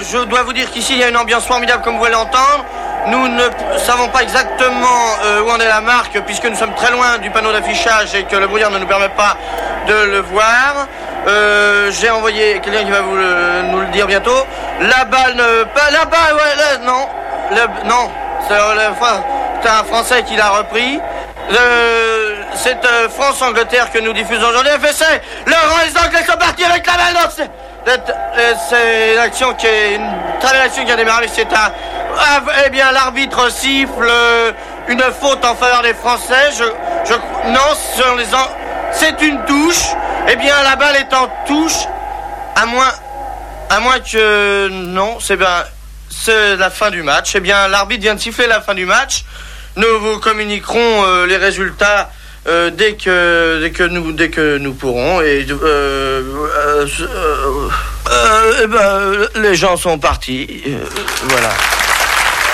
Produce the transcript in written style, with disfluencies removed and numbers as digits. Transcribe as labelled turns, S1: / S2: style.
S1: je dois vous dire qu'ici il y a une ambiance formidable comme vous pouvez l'entendre. Nous ne savons pas exactement où en est la marque puisque nous sommes très loin du panneau d'affichage et que le brouillard ne nous permet pas de le voir. J'ai envoyé quelqu'un qui va nous le dire bientôt. La balle là-bas, ouais, là, non. Non, c'est un Français qui l'a repris. C'est France-Angleterre que nous diffusons aujourd'hui. Les Anglais sont partis avec la balle. C'est une action qui est une très belle action qui a démarré. Eh bien, l'arbitre siffle une faute en faveur des Français. Non, c'est une touche. Eh bien, la balle est en touche. À moins que non, c'est la fin du match. Eh bien, l'arbitre vient de siffler la fin du match. Nous vous communiquerons les résultats dès que nous pourrons. Et les gens sont partis. Voilà.